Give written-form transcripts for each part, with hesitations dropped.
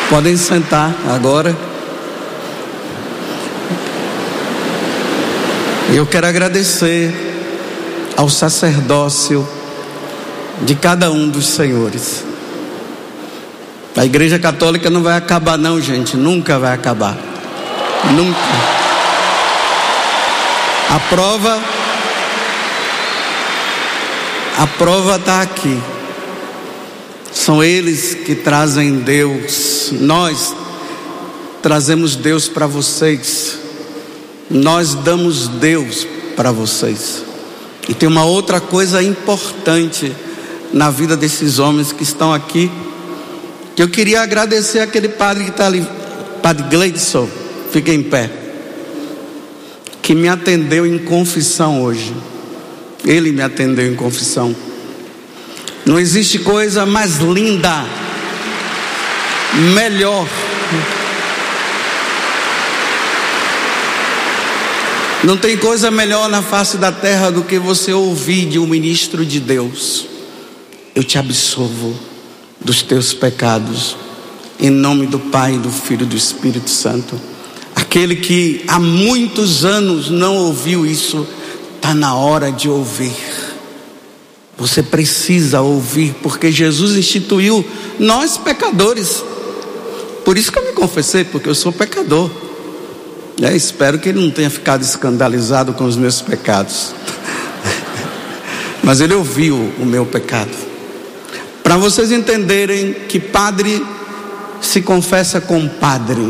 Podem sentar agora. Eu quero agradecer ao sacerdócio de cada um dos senhores. A Igreja Católica não vai acabar não, gente, nunca vai acabar. Nunca. A prova está aqui. São eles que trazem Deus. Nós trazemos Deus para vocês. Nós damos Deus para vocês. E tem uma outra coisa importante na vida desses homens que estão aqui, que eu queria agradecer aquele padre que está ali, Padre Gleidson, fica em pé, que me atendeu em confissão hoje. Ele me atendeu em confissão. Não existe coisa mais linda, melhor. Não tem coisa melhor na face da terra do que você ouvir de um ministro de Deus: eu te absolvo dos teus pecados, em nome do Pai, do Filho e do Espírito Santo. Aquele que há muitos anos não ouviu isso, está na hora de ouvir. Você precisa ouvir, porque Jesus instituiu nós pecadores. Por isso que eu me confessei, porque eu sou pecador. Espero que ele não tenha ficado escandalizado com os meus pecados. Mas ele ouviu o meu pecado. Para vocês entenderem que padre se confessa com padre.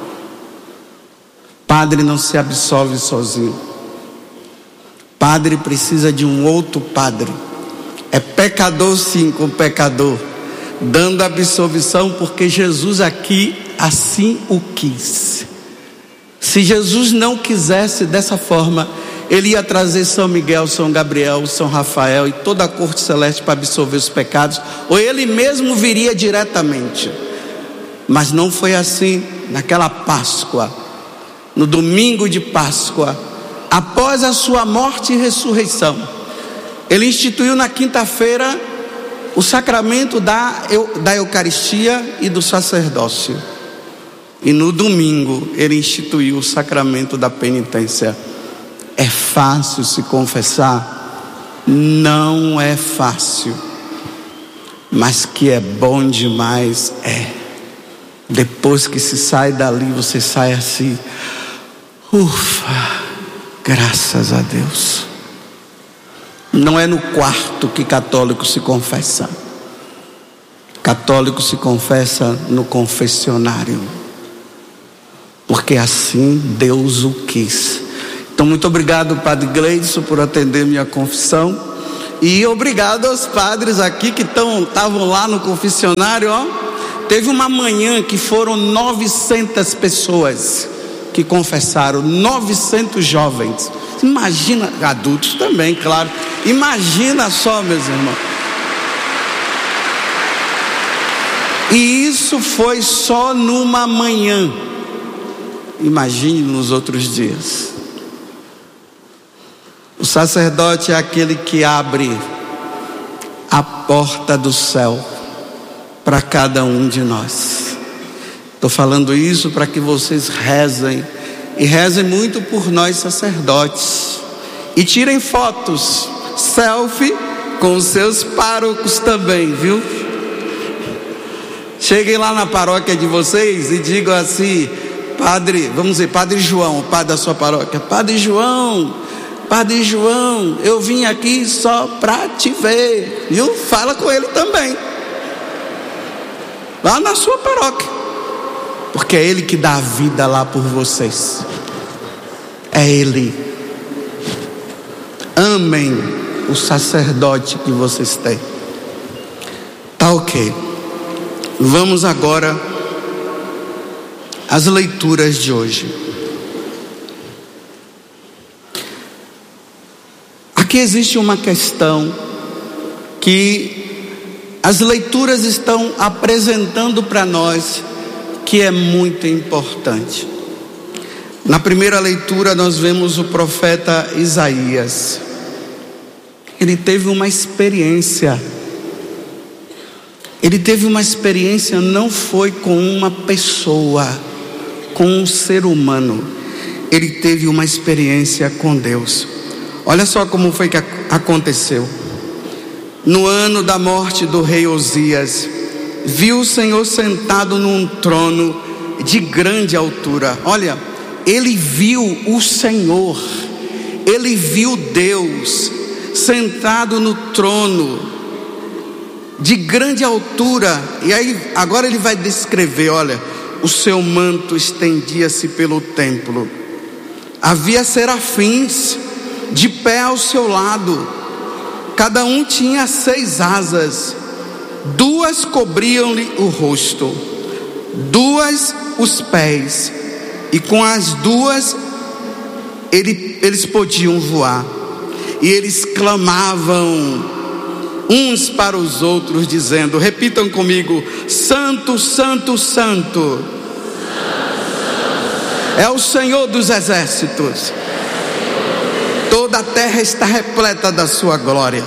Padre não se absolve sozinho. Padre precisa de um outro padre. É pecador sim com pecador, dando absolvição, porque Jesus aqui assim o quis. Se Jesus não quisesse dessa forma, ele ia trazer São Miguel, São Gabriel, São Rafael e toda a corte celeste para absolver os pecados, ou ele mesmo viria diretamente. Mas não foi assim. Naquela Páscoa, no domingo de Páscoa, após a sua morte e ressurreição, ele instituiu na quinta-feira o sacramento da Eucaristia e do sacerdócio. E no domingo ele instituiu o sacramento da penitência. É fácil se confessar? Não é fácil. Mas que é bom demais, é. Depois que se sai dali, você sai assim: ufa, graças a Deus. Não é no quarto que católico se confessa. Católico se confessa no confessionário, porque assim Deus o quis. Então, muito obrigado, Padre Gleidson, por atender minha confissão. E obrigado aos padres aqui que estavam lá no confessionário. Teve uma manhã que foram 900 pessoas que confessaram, 900 jovens. Imagina, adultos também, claro. Imagina só, meus irmãos. E isso foi só numa manhã. Imagine nos outros dias. O sacerdote é aquele que abre a porta do céu para cada um de nós. Estou falando isso para que vocês rezem, e rezem muito por nós sacerdotes, e tirem fotos, selfie com os seus párocos também, viu? Cheguem lá na paróquia de vocês e digam assim: Padre, vamos dizer, Padre João, o padre da sua paróquia: Padre João, eu vim aqui só para te ver, viu? Fala com ele também, lá na sua paróquia, porque é ele que dá a vida lá por vocês. É ele. Amem o sacerdote que vocês têm. Tá ok. Vamos agora às leituras de hoje. Aqui existe uma questão que as leituras estão apresentando para nós, que é muito importante. Na primeira leitura nós vemos o profeta Isaías. Ele teve uma experiência Ele teve uma experiência, não foi com uma pessoa, com um ser humano. Ele teve uma experiência com Deus. Olha só como foi que aconteceu. No ano da morte do rei Osias, viu o Senhor sentado num trono de grande altura. Olha, ele viu o Senhor, ele viu Deus sentado no trono de grande altura. E aí agora ele vai descrever, olha, o seu manto estendia-se pelo templo. Havia serafins de pé ao seu lado. Cada um tinha 6 asas. 2 cobriam-lhe o rosto, 2 os pés, e com as 2 eles podiam voar. E eles clamavam uns para os outros, dizendo, repitam comigo: Santo, Santo, Santo é o Senhor dos exércitos. Toda a terra está repleta da sua glória.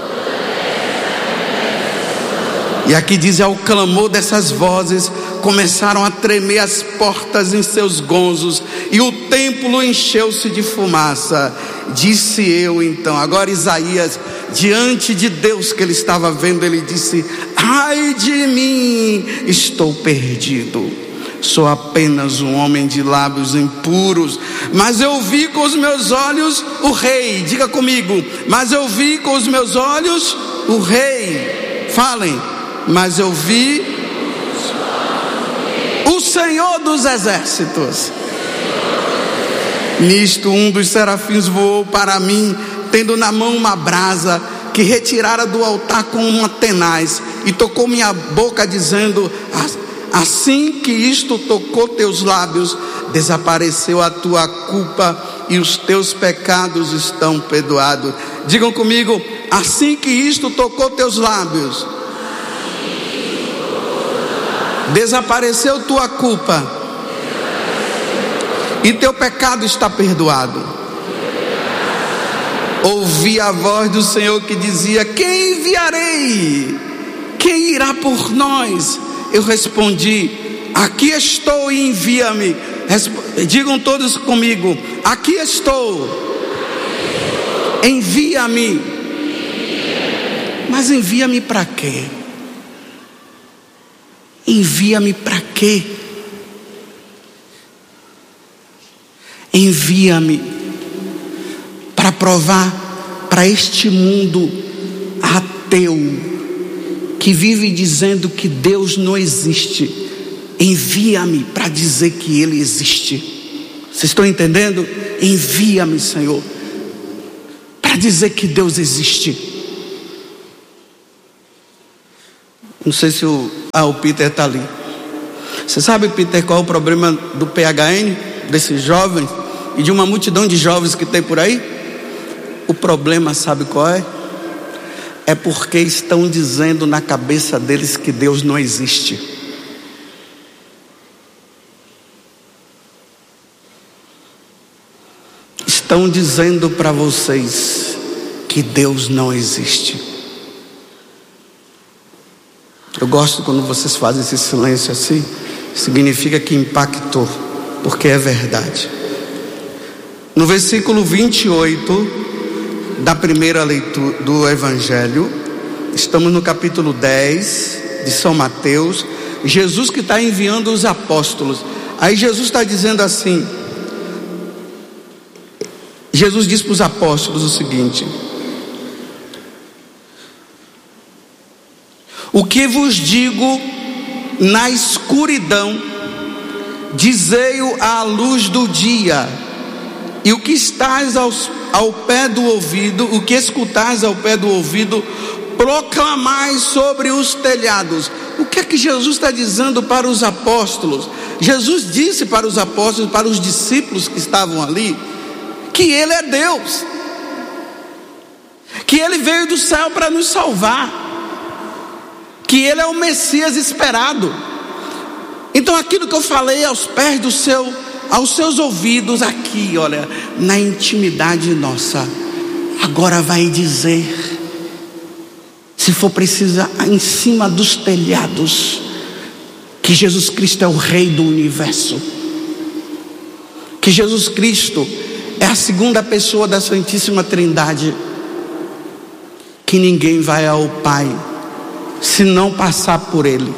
E aqui diz, ao clamor dessas vozes, começaram a tremer as portas em seus gonzos, e o templo encheu-se de fumaça. Disse eu então, agora Isaías, diante de Deus que ele estava vendo, ele disse: ai de mim, estou perdido. Sou apenas um homem de lábios impuros, mas eu vi com os meus olhos o rei. Diga comigo, mas eu vi com os meus olhos o rei. Falem, mas eu vi o Senhor dos exércitos. Nisto um dos serafins voou para mim, tendo na mão uma brasa que retirara do altar com uma tenaz, e tocou minha boca dizendo: assim que isto tocou teus lábios, desapareceu a tua culpa e os teus pecados estão perdoados. Digam comigo, assim que isto tocou teus lábios, desapareceu tua culpa e teu pecado está perdoado. Ouvi a voz do Senhor que dizia: quem enviarei? Quem irá por nós? Eu respondi: aqui estou, envia-me. Digam todos comigo: aqui estou, envia-me. Mas envia-me para quê? Envia-me para quê? Envia-me para provar para este mundo ateu que vive dizendo que Deus não existe. Envia-me para dizer que Ele existe. Vocês estão entendendo? Envia-me, Senhor, para dizer que Deus existe. Não sei se o Peter está ali. Você sabe, Peter, qual é o problema do PHN, desses jovens e de uma multidão de jovens que tem por aí? O problema, sabe qual é? É porque estão dizendo na cabeça deles que Deus não existe. Estão dizendo para vocês que Deus não existe. Eu gosto quando vocês fazem esse silêncio assim. Significa que impactou, porque é verdade. No versículo 28 da primeira leitura do Evangelho, estamos no capítulo 10 de São Mateus. Jesus que está enviando os apóstolos. Aí Jesus está dizendo assim, Jesus diz para os apóstolos o seguinte: o que vos digo na escuridão, dizei-o à luz do dia, e o que estás ao pé do ouvido, o que escutais ao pé do ouvido, proclamais sobre os telhados. O que é que Jesus está dizendo para os apóstolos? Jesus disse para os apóstolos, para os discípulos que estavam ali, que Ele é Deus, que Ele veio do céu para nos salvar, que Ele é o Messias esperado. Então aquilo que eu falei aos pés aos seus ouvidos aqui, olha, na intimidade nossa, agora vai dizer. Se se for preciso, em cima dos telhados, que Jesus Cristo é o Rei do universo, que Jesus Cristo é a segunda pessoa da Santíssima Trindade, que ninguém vai ao Pai se não passar por Ele.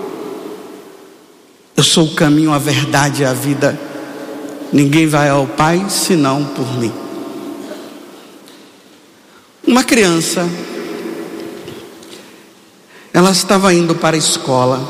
Eu sou o caminho, a verdade e a vida. Ninguém vai ao Pai senão por mim. Uma criança, ela estava indo para a escola.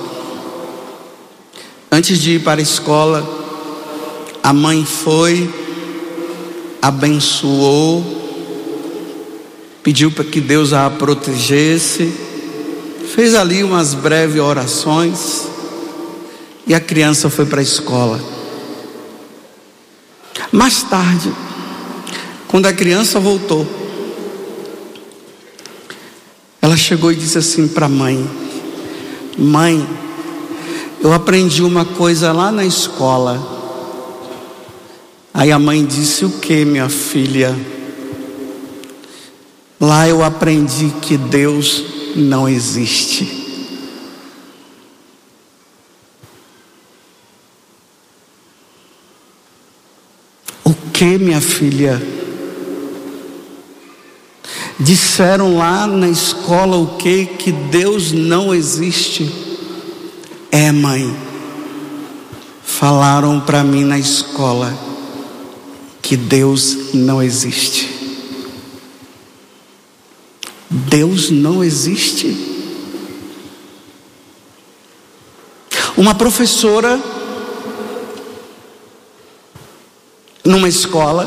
Antes de ir para a escola, a mãe foi, abençoou, pediu para que Deus a protegesse, fez ali umas breves orações e a criança foi para a escola. Mais tarde, quando a criança voltou, ela chegou e disse assim para a mãe: mãe, eu aprendi uma coisa lá na escola. Aí a mãe disse: o que, minha filha? Lá eu aprendi que Deus não existe. O que, minha filha? Disseram lá na escola o que? Que Deus não existe. É, mãe, falaram para mim na escola que Deus não existe. Deus não existe. Uma professora numa escola,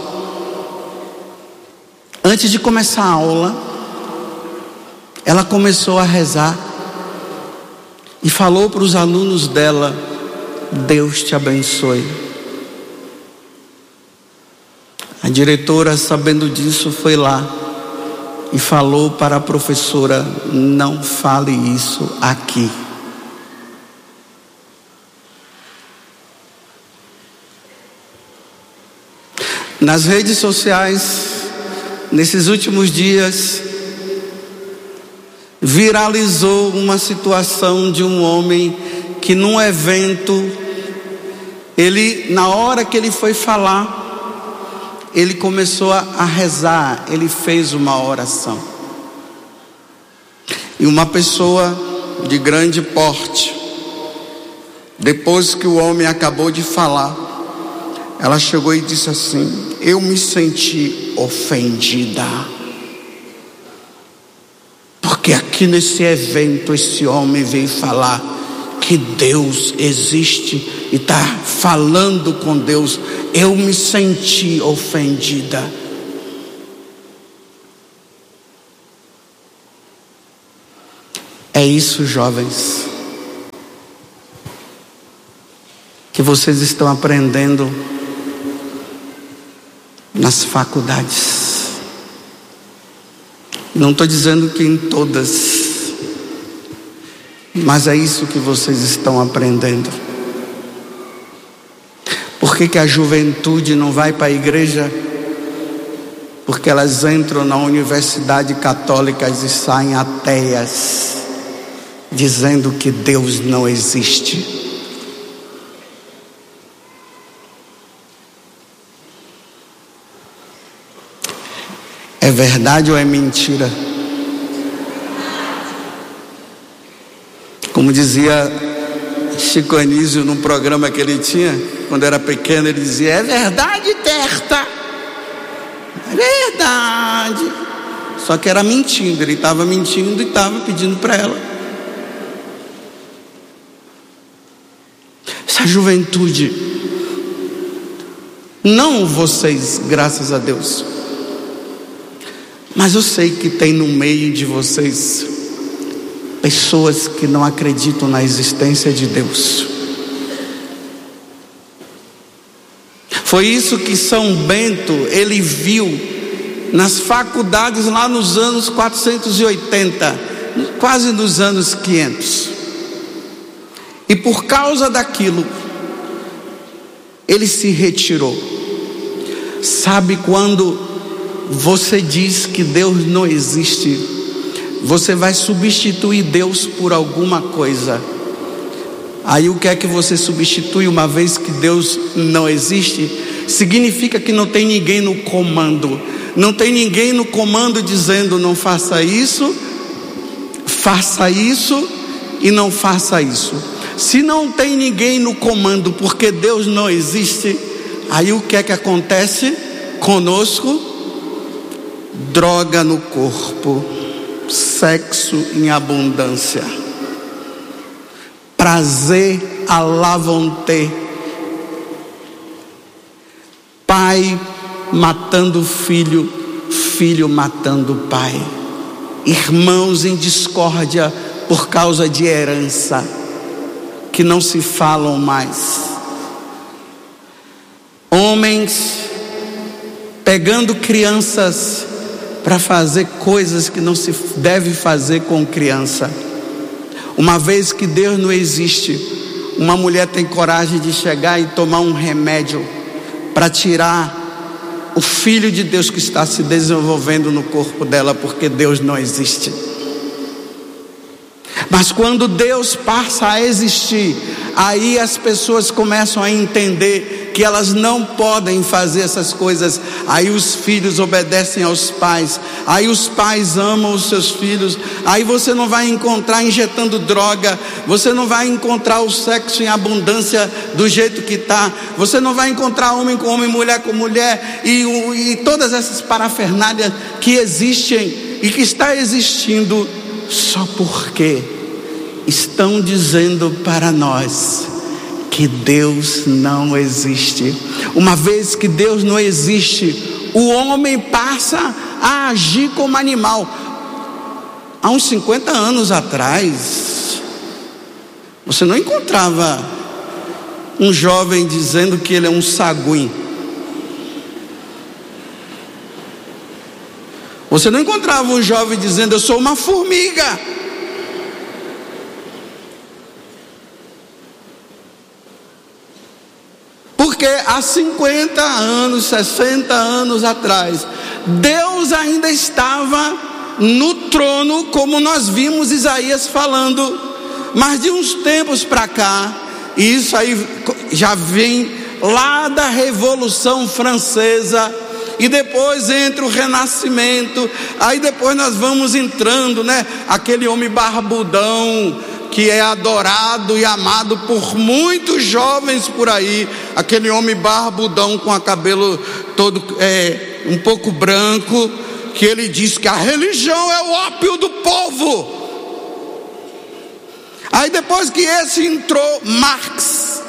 antes de começar a aula, ela começou a rezar e falou para os alunos dela: Deus te abençoe. A diretora, sabendo disso, foi lá e falou para a professora: não fale isso aqui. Nas redes sociais, nesses últimos dias, viralizou uma situação de um homem que num evento, na hora que ele foi falar, ele começou a rezar, ele fez uma oração. E uma pessoa de grande porte, depois que o homem acabou de falar, ela chegou e disse assim: eu me senti ofendida, porque aqui nesse evento esse homem veio falar que Deus existe e está falando com Deus. Eu me senti ofendida. É isso, jovens, que vocês estão aprendendo nas faculdades. Não estou dizendo que em todas, mas é isso que vocês estão aprendendo. Por que a juventude não vai para a igreja? Porque elas entram na universidade católica e saem ateias, dizendo que Deus não existe. É verdade ou é mentira? Como dizia Chico Anísio num programa que ele tinha, quando era pequeno, ele dizia: é verdade, Terta, é verdade. Só que era mentindo, ele estava mentindo e estava pedindo para ela. Essa juventude, não vocês, graças a Deus, mas eu sei que tem no meio de vocês pessoas que não acreditam na existência de Deus. Foi isso que São Bento, ele viu nas faculdades lá nos anos 480, quase nos anos 500. E por causa daquilo, ele se retirou. Sabe quando você diz que Deus não existe, você vai substituir Deus por alguma coisa. Aí o que é que você substitui, uma vez que Deus não existe? Significa que não tem ninguém no comando. Não tem ninguém no comando dizendo: não faça isso e não faça isso. Se não tem ninguém no comando, porque Deus não existe, aí o que é que acontece conosco? Droga no corpo, sexo em abundância, prazer à la vontade, pai matando filho, filho matando pai, irmãos em discórdia por causa de herança, que não se falam mais, homens pegando crianças para fazer coisas que não se deve fazer com criança. Uma vez que Deus não existe, uma mulher tem coragem de chegar e tomar um remédio para tirar o filho de Deus que está se desenvolvendo no corpo dela, porque Deus não existe. Mas quando Deus passa a existir, aí as pessoas começam a entender que elas não podem fazer essas coisas. Aí os filhos obedecem aos pais, aí os pais amam os seus filhos. Aí você não vai encontrar injetando droga, você não vai encontrar o sexo em abundância do jeito que está, você não vai encontrar homem com homem, mulher com mulher, e todas essas parafernálias que existem e que está existindo, só porque estão dizendo para nós que Deus não existe. Uma vez que Deus não existe, o homem passa a agir como animal. Há uns 50 anos atrás, você não encontrava um jovem dizendo que ele é um sagui. Você não encontrava um jovem dizendo: eu sou uma formiga. Porque há 50 anos, 60 anos atrás, Deus ainda estava no trono, como nós vimos Isaías falando. Mas de uns tempos para cá, e isso aí já vem lá da Revolução Francesa, e depois entra o Renascimento, aí depois nós vamos entrando, né? Aquele homem barbudão, que é adorado e amado por muitos jovens por aí, aquele homem barbudão com o cabelo todo um pouco branco, que ele diz que a religião é o ópio do povo. Aí depois que esse entrou Marx,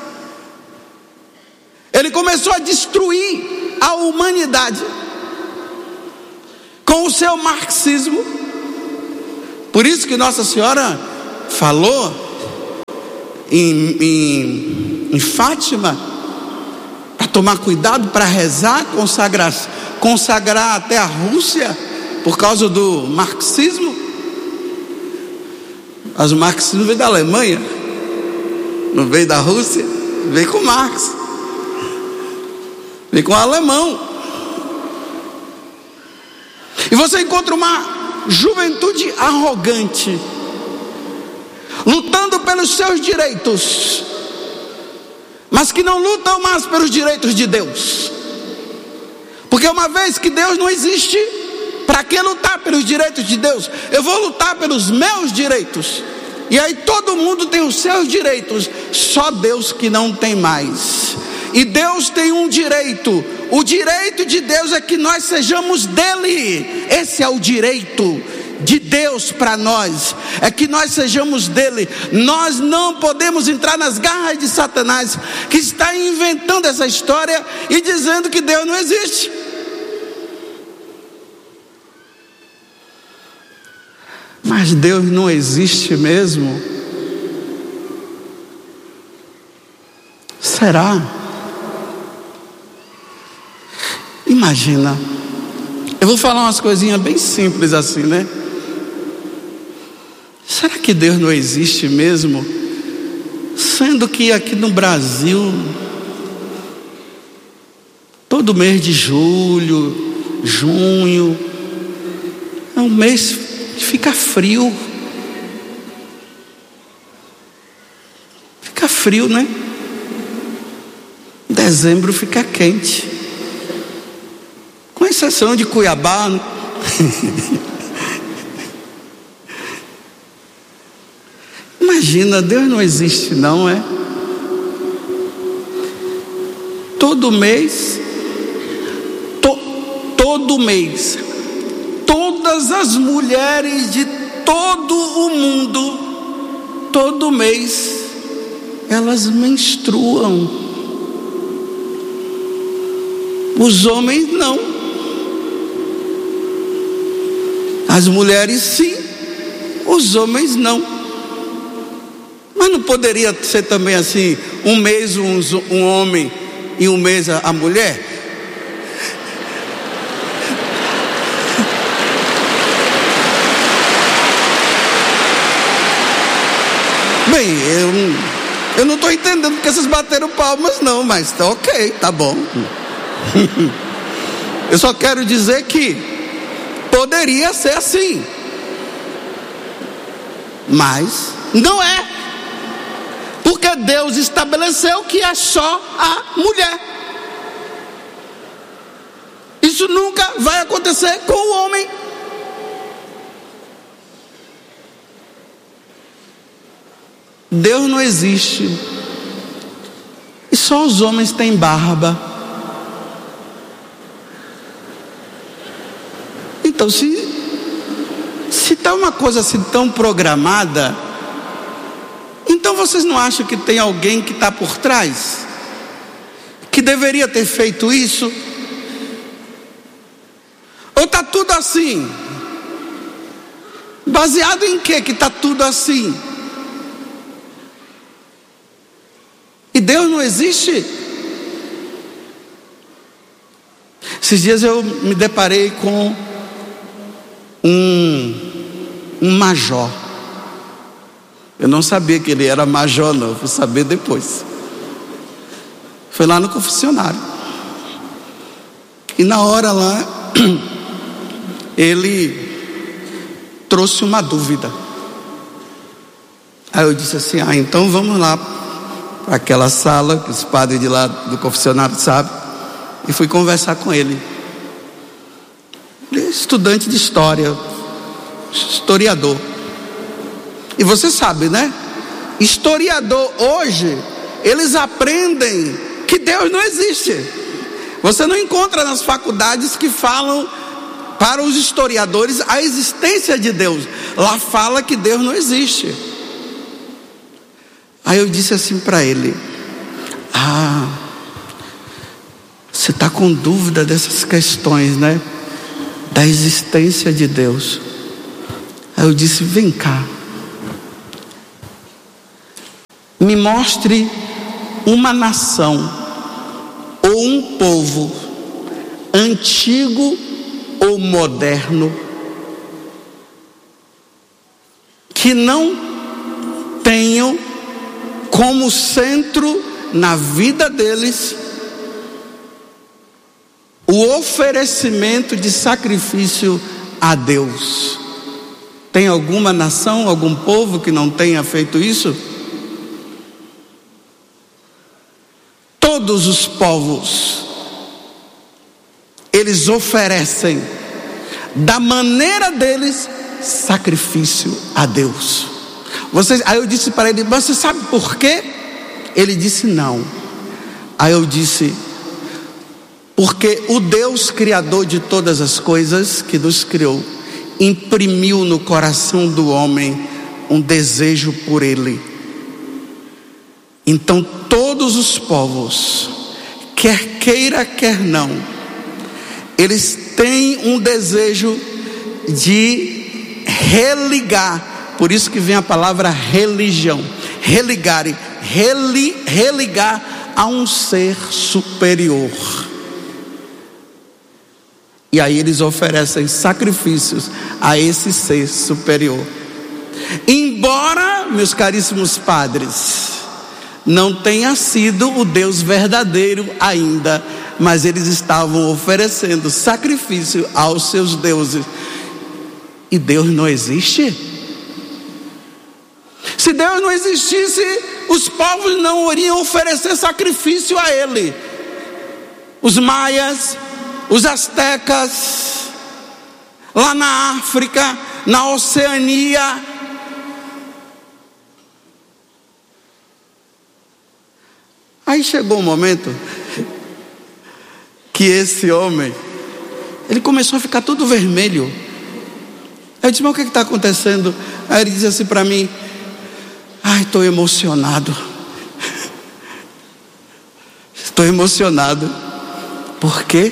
ele começou a destruir a humanidade com o seu marxismo. Por isso que Nossa Senhora falou em Fátima para tomar cuidado, para rezar, consagrar até a Rússia por causa do marxismo. Mas o marxismo veio da Alemanha, não veio da Rússia, veio com Marx, veio com o alemão. E você encontra uma juventude arrogante, lutando pelos seus direitos, mas que não lutam mais pelos direitos de Deus. Porque uma vez que Deus não existe, para que lutar pelos direitos de Deus? Eu vou lutar pelos meus direitos. E aí todo mundo tem os seus direitos, só Deus que não tem mais. E Deus tem um direito. O direito de Deus é que nós sejamos dele. Esse é o direito de Deus para nós, é que nós sejamos dele. Nós não podemos entrar nas garras de Satanás, que está inventando essa história e dizendo que Deus não existe. Mas Deus não existe mesmo? Será? Imagina, eu vou falar umas coisinhas bem simples assim, né? Será que Deus não existe mesmo? Sendo que aqui no Brasil, todo mês de julho, junho, é um mês fica frio. Fica frio, né? Dezembro fica quente. Com exceção de Cuiabá, né? Imagina, Deus não existe, não é? Todo mês, todo mês, todas as mulheres de todo o mundo, todo mês, elas menstruam. Os homens não. As mulheres sim, os homens não. Mas não poderia ser também assim, um mês um homem e um mês a mulher? Bem, eu não estou entendendo porque vocês bateram palmas não, mas tá ok, tá bom. Eu só quero dizer que poderia ser assim, mas não é, porque Deus estabeleceu que é só a mulher. Isso nunca vai acontecer com o homem. Deus não existe e só os homens têm barba. Então, se está uma coisa assim tão programada, então vocês não acham que tem alguém que está por trás, que deveria ter feito isso? Ou está tudo assim? Baseado em que está tudo assim? E Deus não existe? Esses dias eu me deparei com um major. Eu não sabia que ele era major, não. Fui saber depois. Foi lá no confessionário. E na hora lá, ele trouxe uma dúvida. Aí eu disse assim: então vamos lá para aquela sala que os padres de lá do confessionário sabem. E fui conversar com ele. Ele é estudante de história, historiador. E você sabe, né? Historiador hoje, eles aprendem que Deus não existe. Você não encontra nas faculdades que falam para os historiadores a existência de Deus. Lá fala que Deus não existe. Aí eu disse assim para ele: você está com dúvida dessas questões, né? Da existência de Deus. Aí eu disse: vem cá, me mostre uma nação ou um povo, antigo ou moderno, que não tenham como centro na vida deles o oferecimento de sacrifício a Deus. Tem alguma nação, algum povo que não tenha feito isso? Todos os povos, eles oferecem da maneira deles sacrifício a Deus. Aí eu disse para ele: mas você sabe por quê? Ele disse: não. Aí eu disse: porque o Deus criador de todas as coisas, que nos criou, imprimiu no coração do homem um desejo por ele. Então todos os povos, quer queira quer não, eles têm um desejo de religar. Por isso que vem a palavra religião. Religar a um ser superior. E aí eles oferecem sacrifícios a esse ser superior. Embora, meus caríssimos padres, não tenha sido o Deus verdadeiro ainda, mas eles estavam oferecendo sacrifício aos seus deuses. e Deus não existe? Se Deus não existisse, os povos não iriam oferecer sacrifício a Ele. Os maias, os astecas, lá na África, na Oceania. Aí chegou um momento que esse homem, ele começou a ficar todo vermelho. Eu disse, mas o que está acontecendo? Aí ele disse assim para mim, ai, estou emocionado. Estou emocionado. Por quê?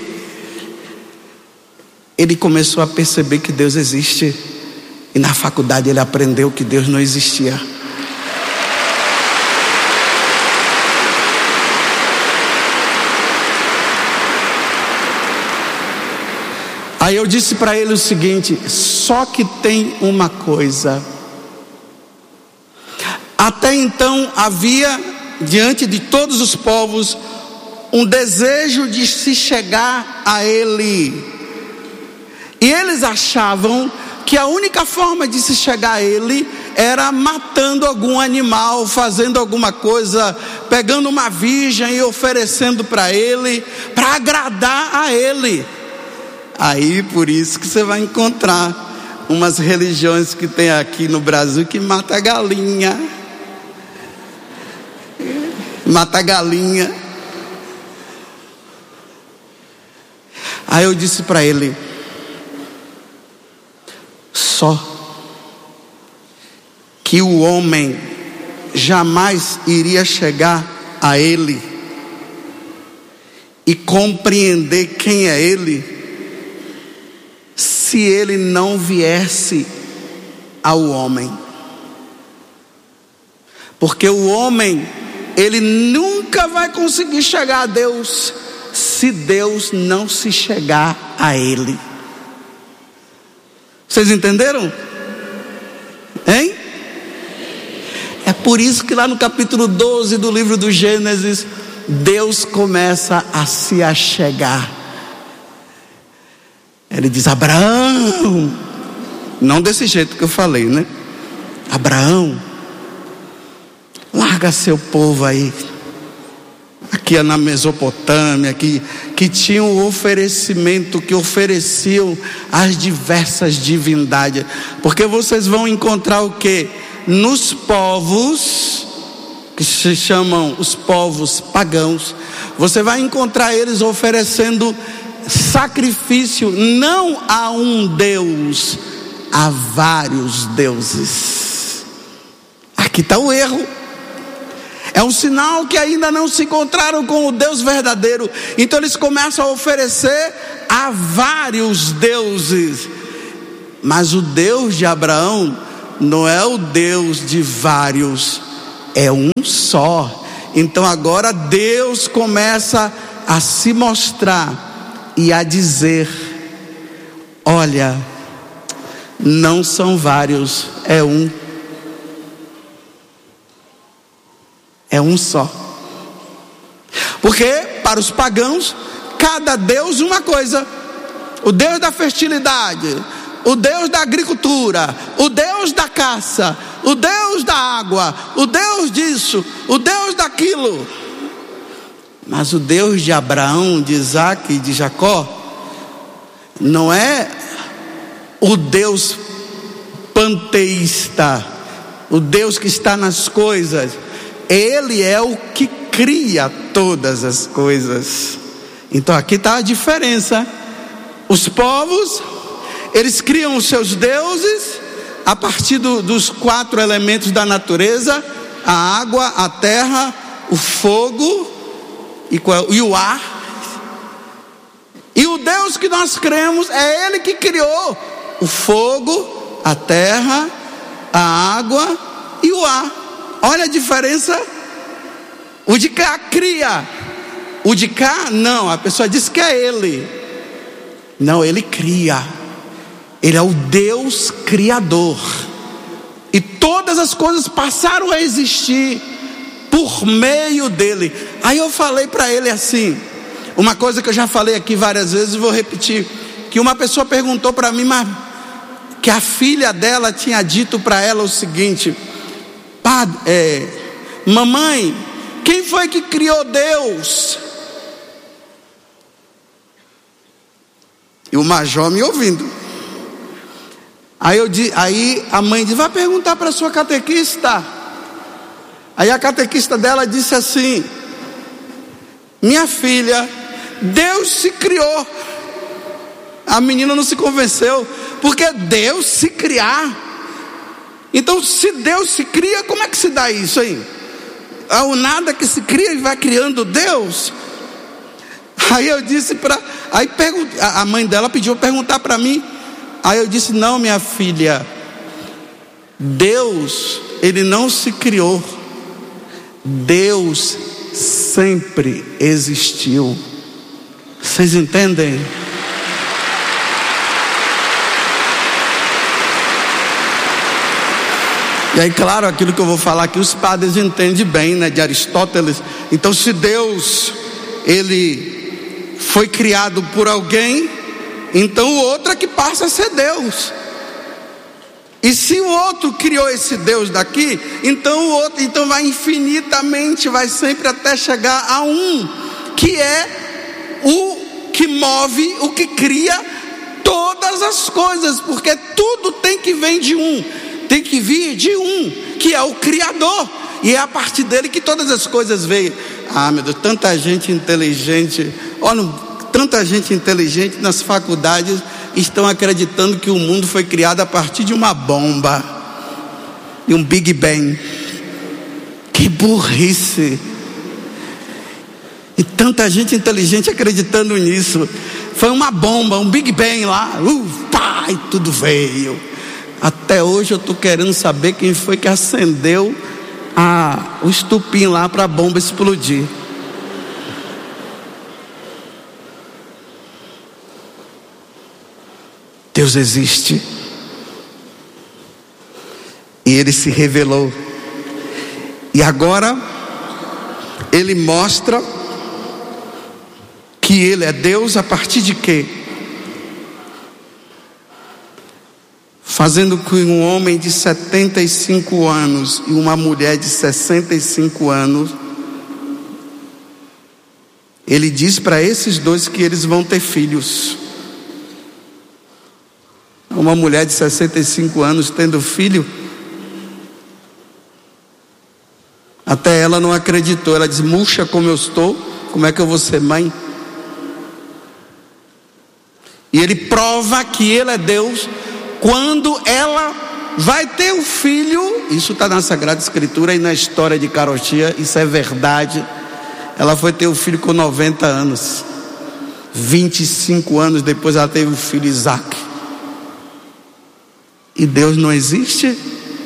Ele começou a perceber que Deus existe. E na faculdade ele aprendeu que Deus não existia. Aí eu disse para ele o seguinte, só que tem uma coisa. Até então havia, diante de todos os povos, um desejo de se chegar a Ele. E eles achavam que a única forma de se chegar a Ele era matando algum animal, fazendo alguma coisa, pegando uma virgem e oferecendo para Ele, para agradar a Ele. Aí por isso que você vai encontrar umas religiões que tem aqui no Brasil que mata galinha. Mata galinha. Aí eu disse para ele, só que o homem jamais iria chegar a Ele e compreender quem é Ele se Ele não viesse ao homem. Porque o homem, ele nunca vai conseguir chegar a Deus se Deus não se chegar a ele. Vocês entenderam? Hein? É por isso que lá no capítulo 12 do livro do Gênesis, Deus começa a se achegar. Ele diz, Abraão, não desse jeito que eu falei, né? Abraão, larga seu povo aí, aqui na Mesopotâmia, que tinham o oferecimento, que ofereciam as diversas divindades, porque vocês vão encontrar o que? Nos povos, que se chamam os povos pagãos, você vai encontrar eles oferecendo sacrifício não a um Deus, a vários deuses. Aqui está o erro. É um sinal que ainda não se encontraram com o Deus verdadeiro. Então eles começam a oferecer a vários deuses. Mas o Deus de Abraão não é o Deus de vários, é um só. Então agora Deus começa a se mostrar e a dizer, olha, não são vários, é um. É um só. Porque para os pagãos, cada Deus uma coisa. O Deus da fertilidade, o Deus da agricultura, o Deus da caça, o Deus da água, o Deus disso, o Deus daquilo. Mas o Deus de Abraão, de Isaac e de Jacó não é o Deus panteísta, o Deus que está nas coisas. Ele é o que cria todas as coisas. Então aqui está a diferença. Os povos, eles criam os seus deuses a partir dos 4 elementos da natureza: a água, a terra, o fogo e o ar. E o Deus que nós cremos é Ele que criou o fogo, a terra, a água e o ar. Olha a diferença. O de cá cria, o de cá não. A pessoa diz que é Ele. Não, Ele cria. Ele é o Deus criador. E todas as coisas passaram a existir por meio dele. Aí eu falei para ele assim, uma coisa que eu já falei aqui várias vezes e vou repetir, que uma pessoa perguntou para mim, mas que a filha dela tinha dito para ela o seguinte: mamãe, quem foi que criou Deus? E o major me ouvindo. Aí a mãe disse: vai perguntar para a sua catequista. Aí a catequista dela disse assim: minha filha, Deus se criou. A menina não se convenceu, porque Deus se criar. Então, se Deus se cria, como é que se dá isso aí? Ao nada que se cria e vai criando Deus. Aí eu disse a mãe dela pediu perguntar para mim. Aí eu disse: não, minha filha, Deus, ele não se criou. Deus sempre existiu. Vocês entendem? E aí, claro, aquilo que eu vou falar aqui, os padres entendem bem, né, de Aristóteles. Então, se Deus, ele foi criado por alguém, então o outro é que passa a ser Deus. E se o outro criou esse Deus daqui, então o outro vai infinitamente, vai sempre até chegar a um, que é o que move, o que cria todas as coisas, porque tudo tem que vir de um. Tem que vir de um, que é o Criador, e é a partir dele que todas as coisas veio. Meu Deus, tanta gente inteligente. Olha, tanta gente inteligente nas faculdades estão acreditando que o mundo foi criado a partir de uma bomba, de um Big Bang. Que burrice! E tanta gente inteligente acreditando nisso. Foi uma bomba, um Big Bang lá, e tudo veio. Até hoje eu estou querendo saber quem foi que acendeu o estupim lá para a bomba explodir. Deus existe. E Ele se revelou. E agora Ele mostra que Ele é Deus a partir de quê? Fazendo com um homem de 75 anos e uma mulher de 65 anos, Ele diz para esses dois que eles vão ter filhos. Uma mulher de 65 anos tendo filho, até ela não acreditou. Ela diz: murcha como eu estou, como é que eu vou ser mãe? E Ele prova que Ele é Deus quando ela vai ter o filho. Isso está na Sagrada Escritura e na história de Carotia, isso é verdade. Ela foi ter o filho com 90 anos. 25 anos depois ela teve o filho Isaac. E Deus não existe?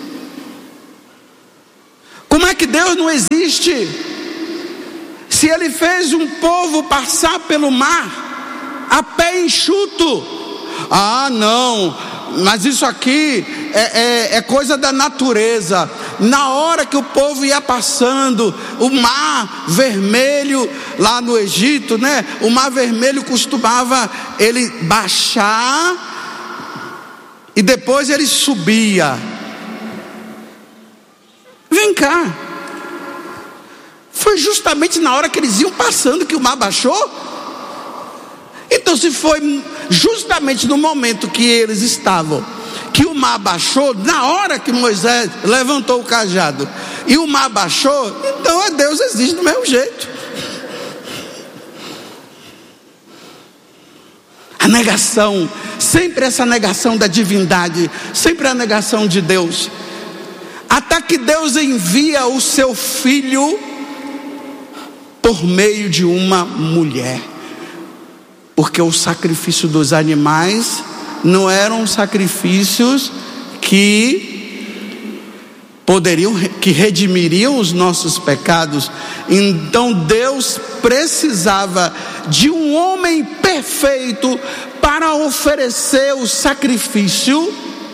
Como é que Deus não existe? Se Ele fez um povo passar pelo mar a pé enxuto. Não, mas isso aqui é coisa da natureza. Na hora que o povo ia passando, o mar vermelho lá no Egito, né? O mar vermelho costumava ele baixar e depois ele subia. Vem cá. Foi justamente na hora que eles iam passando que o mar baixou? Então, se foi justamente no momento que eles estavam, que o mar baixou, na hora que Moisés levantou o cajado e o mar baixou, então Deus existe do mesmo jeito. A negação, sempre essa negação da divindade, sempre a negação de Deus, até que Deus envia o seu filho por meio de uma mulher. Porque o sacrifício dos animais não eram sacrifícios que redimiriam os nossos pecados. Então Deus precisava de um homem perfeito para oferecer o sacrifício,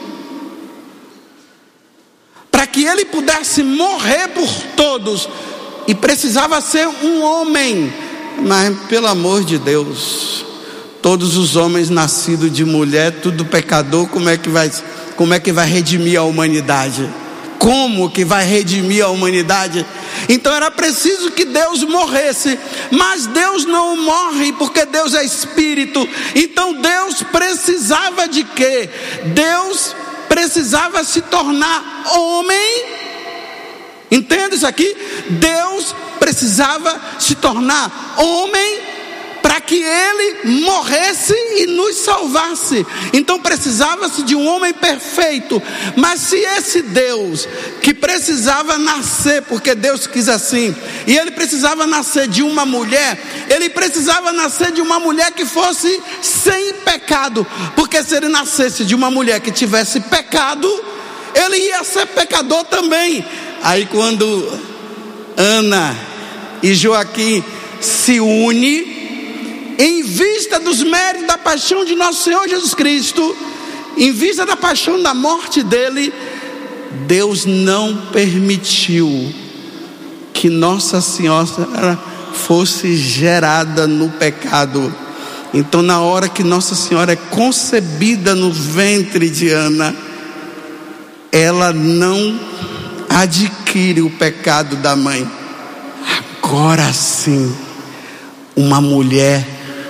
para que ele pudesse morrer por todos. E precisava ser um homem. Mas pelo amor de Deus, todos os homens nascidos de mulher, tudo pecador, como é que vai como é que vai redimir a humanidade. Como que vai redimir a humanidade? Então era preciso que Deus morresse, mas Deus não morre porque Deus é espírito. Então Deus precisava de quê? Deus precisava se tornar homem. Entende isso aqui? Deus precisava se tornar homem para que Ele morresse e nos salvasse. Então precisava-se de um homem perfeito. Mas se esse Deus que precisava nascer, porque Deus quis assim, e Ele precisava nascer de uma mulher, Ele precisava nascer de uma mulher que fosse sem pecado, porque se Ele nascesse de uma mulher que tivesse pecado, Ele ia ser pecador também. Aí quando Ana e Joaquim se unem, em vista dos méritos da paixão de nosso Senhor Jesus Cristo, em vista da paixão da morte dele, Deus não permitiu que Nossa Senhora fosse gerada no pecado. Então na hora que Nossa Senhora é concebida no ventre de Ana, ela não adquire o pecado da mãe. Agora sim, uma mulher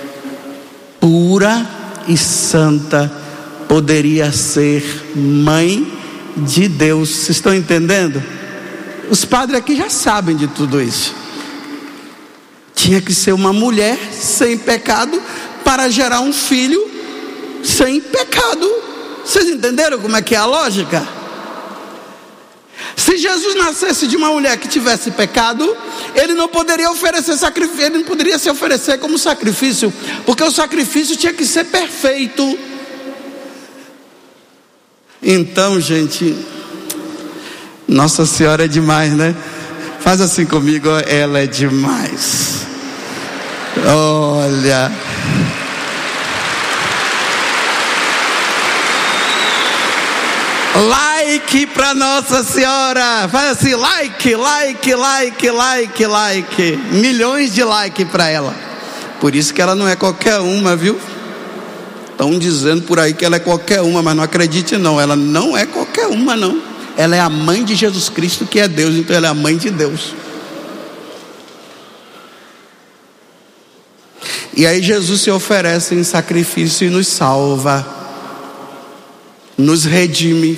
pura e santa poderia ser mãe de Deus. Vocês estão entendendo? Os padres aqui já sabem de tudo isso. Tinha que ser uma mulher sem pecado para gerar um filho sem pecado. Vocês entenderam como é que é a lógica? Se Jesus nascesse de uma mulher que tivesse pecado, ele não poderia oferecer sacrifício, ele não poderia se oferecer como sacrifício, porque o sacrifício tinha que ser perfeito. Então, gente, Nossa Senhora é demais, né? Faz assim comigo, ela é demais. Olha. Like para Nossa Senhora. Faz assim, like. Milhões de like para ela. Por isso que ela não é qualquer uma, viu? Estão dizendo por aí que ela é qualquer uma, mas não acredite não. Ela não é qualquer uma não. Ela é a mãe de Jesus Cristo, que é Deus. Então ela é a mãe de Deus. E aí Jesus se oferece em sacrifício e nos salva, nos redime.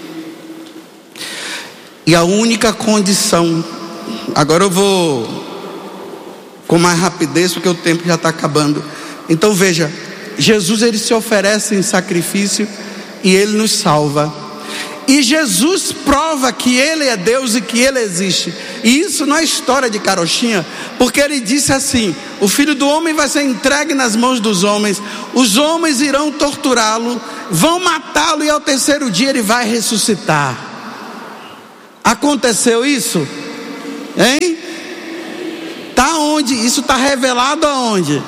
E a única condição, agora eu vou com mais rapidez porque o tempo já está acabando. Então veja, Jesus ele se oferece em sacrifício e ele nos salva. E Jesus prova que ele é Deus e que ele existe. E isso não é história de carochinha, porque ele disse assim: o Filho do Homem vai ser entregue nas mãos dos homens, os homens irão torturá-lo, vão matá-lo e ao terceiro dia ele vai ressuscitar. Aconteceu isso? Hein? Tá onde? Isso está revelado aonde?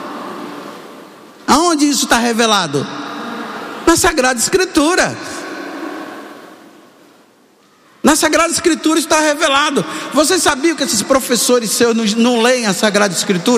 Aonde isso está revelado? Na Sagrada Escritura. Na Sagrada Escritura está revelado. Vocês sabiam que esses professores seus não leem a Sagrada Escritura?